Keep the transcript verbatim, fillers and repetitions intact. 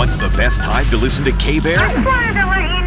What's the best time to listen to K-Bear? I just wanted to let you